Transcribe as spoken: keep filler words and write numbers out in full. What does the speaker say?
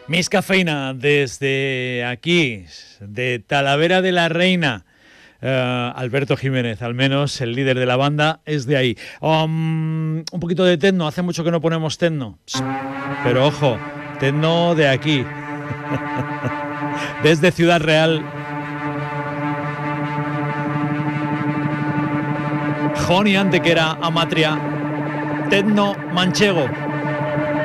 Miss Cafeína desde aquí, de Talavera de la Reina. Uh, Alberto Jiménez, al menos el líder de la banda, es de ahí. Um, un poquito de techno, hace mucho que no ponemos techno. Pero ojo, techno de aquí. Desde Ciudad Real. Joni Antequera, Amatria, techno manchego.